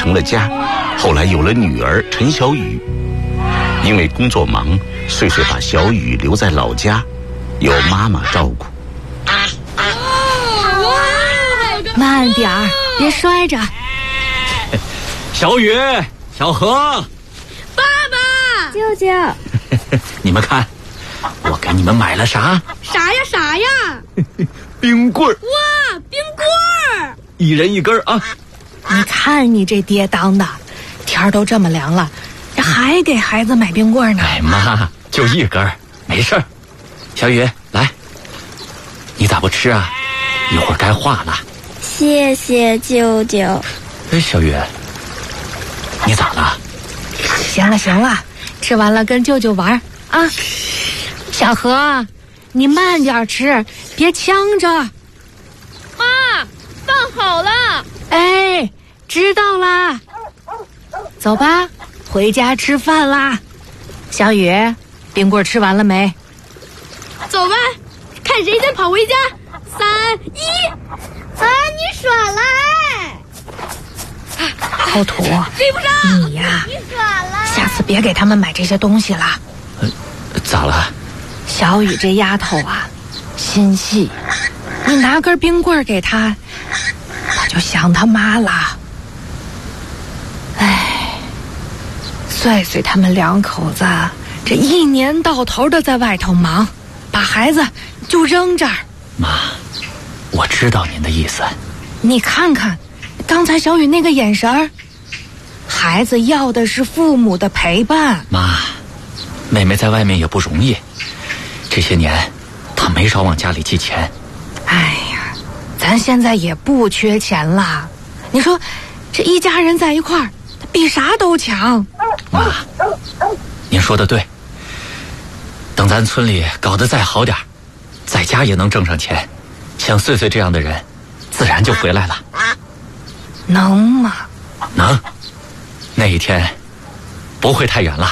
成了家，后来有了女儿陈小雨。因为工作忙，穗穗把小雨留在老家，由妈妈照顾。 慢点儿，别摔着。 小雨，小何， 爸爸， 舅舅， 你们看，我给你们买了啥？ 啥呀？ 冰棍儿！ 哇，冰棍儿！ 一人一根啊！ 你看你这爹当的，天儿都这么凉了，这还给孩子买冰棍呢。 哎妈，就一根，没事儿。小雨，来，你咋不吃啊？一会儿该化了。 谢谢舅舅。 哎，小雨，你咋了？ 行了，吃完了跟舅舅玩啊。小何，你慢点吃，别呛着。 妈，饭好了。 哎，知道啦。走吧，回家吃饭啦。小雨，冰棍吃完了没？ 走吧，看谁先跑回家。3、1。 你耍赖！ 后土， 追不上。 你呀， 你耍赖！ 下次别给他们买这些东西了。 咋了？ 小雨这丫头啊，心细，你拿根冰棍给她，她就想她妈了。哎，穗穗他们两口子这一年到头的在外头忙，把孩子就扔这儿。 妈，我知道您的意思。 你看看刚才小雨那个眼神儿，孩子要的是父母的陪伴。 妈，妹妹在外面也不容易，这些年她没少往家里寄钱。 哎呀，咱现在也不缺钱了，你说这一家人在一块儿比啥都强。 妈，您说的对，等咱村里搞得再好点，在家也能挣上钱，像穗穗这样的人自然就回来了。 能吗？ 能，那一天不会太远了。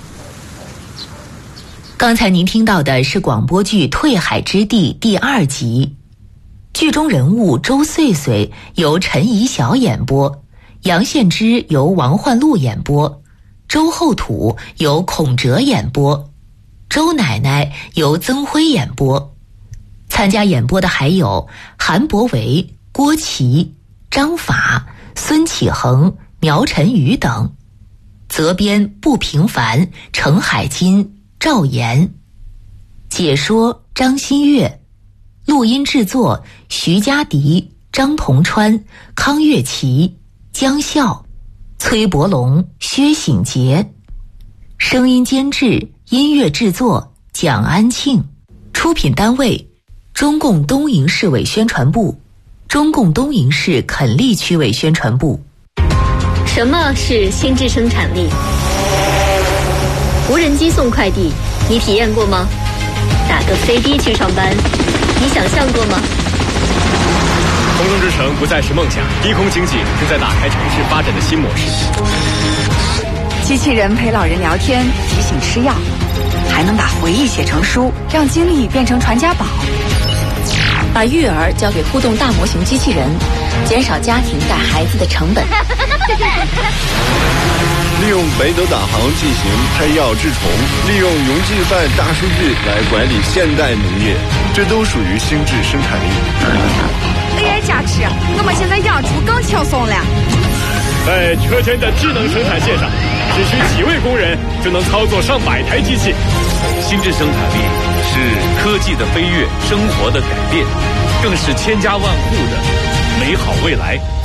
刚才您听到的是广播剧《退海之地》第2集，剧中人物周穗穗由陈怡晓演播，杨献之由王焕禄演播，周后土由孔哲演播，周奶奶由曾辉演播。参加演播的还有韩博维、郭琦、张法、孙启恒、苗晨宇等。责编不平凡、程海金、赵岩。解说张新月。录音制作徐佳迪、张同川、康月琪、江笑、崔伯龙、薛醒杰。声音监制、音乐制作蒋安庆。出品单位中共东营市委宣传部、中共东营市垦利区委宣传部。 什么是心智生产力？无人机送快递，你体验过吗？打个飞的去上班，你想象过吗？ 空中之城不再是梦想，低空经济正在打开城市发展的新模式。 机器人陪老人聊天，提醒吃药，还能把回忆写成书，让经历变成传家宝。 把育儿交给互动大模型机器人，减少家庭带孩子的成本。 利用北斗导航进行拆药治虫，利用云计算大数据来管理现代农业，这都属于心智生产力。 AI 加持，我们现在养猪更轻松了。 在车间的智能生产线上，只需几位工人就能操作上百台机器。 心智生产力是科技的飞跃，生活的改变，更是千家万户的美好未来。